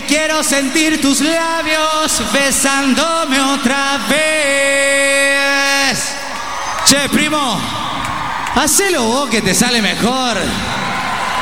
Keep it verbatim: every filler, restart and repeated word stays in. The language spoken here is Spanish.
quiero sentir tus labios besándome otra vez. Che, primo, hacelo vos que te sale mejor.